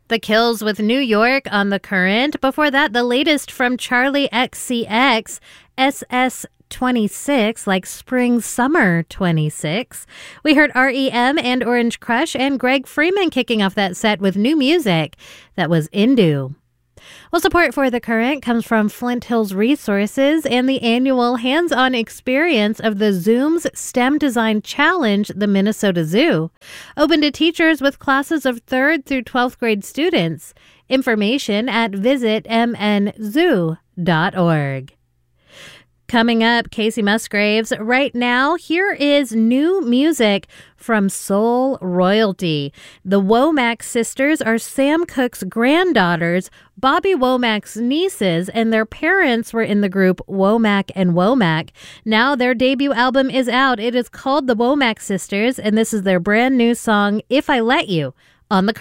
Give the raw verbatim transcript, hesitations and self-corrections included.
The Kills with New York on The Current. Before that, the latest from Charlie X C X, S S twenty-six, like spring summer twenty-six. We heard R E M and Orange Crush and Greg Freeman kicking off that set with new music. That was Indu. Well, support for The Current comes from Flint Hills Resources and the annual hands-on experience of the Zooms STEM Design Challenge, the Minnesota Zoo. Open to teachers with classes of third through twelfth grade students. Information at visit m n zoo dot org. Coming up, Casey Musgraves. Right now, here is new music from Soul Royalty. The Womack sisters are Sam Cooke's granddaughters, Bobby Womack's nieces, and their parents were in the group Womack and Womack. Now their debut album is out. It is called The Womack Sisters, and this is their brand new song, If I Let You, on The